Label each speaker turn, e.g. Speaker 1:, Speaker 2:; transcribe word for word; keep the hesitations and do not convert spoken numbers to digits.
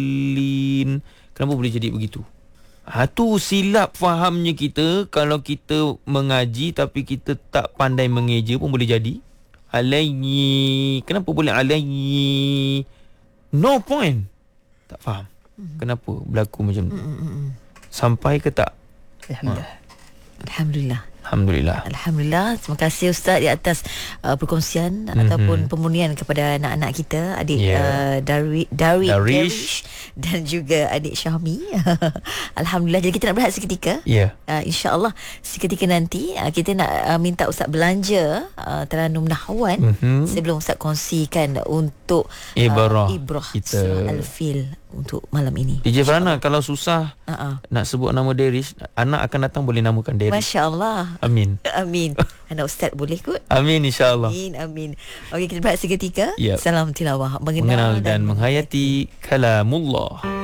Speaker 1: dhalin. Kenapa boleh jadi begitu? Ha, tu silap fahamnya kita. Kalau kita mengaji tapi kita tak pandai mengeja pun boleh jadi alayhi. Kenapa boleh alayhi? No point. Tak faham mm-hmm. kenapa berlaku macam tu. Mm-hmm. Sampai ke tak?
Speaker 2: Alhamdulillah. Ha. Alhamdulillah.
Speaker 1: Alhamdulillah.
Speaker 2: Alhamdulillah. Terima kasih Ustaz di atas uh, perkongsian mm-hmm. ataupun pemurnian kepada anak-anak kita, adik yeah. uh, Darwi, Darwi, Darish dan juga adik Syahmi. Alhamdulillah. Jadi kita nak berehat seketika.
Speaker 1: Yeah.
Speaker 2: Uh, InsyaAllah seketika nanti uh, kita nak uh, minta Ustaz belanja uh, Taranum Nahwan mm-hmm. sebelum Ustaz kongsikan untuk uh,
Speaker 1: ibrah,
Speaker 2: ibrah
Speaker 1: kita
Speaker 2: surah Al-Fil untuk malam ini.
Speaker 1: D J Farhana, kalau susah uh-uh. nak sebut nama Darish, anak akan datang boleh namakan Darish.
Speaker 2: Masya-Allah.
Speaker 1: Amin.
Speaker 2: Amin. Anak Ustaz boleh kot?
Speaker 1: Amin, insya-Allah.
Speaker 2: Amin, amin. Okey, kita berehat seketika.
Speaker 1: Yep.
Speaker 2: Salam tilawah.
Speaker 1: Mengenal, Mengenal dan, dan menghayati kalamullah.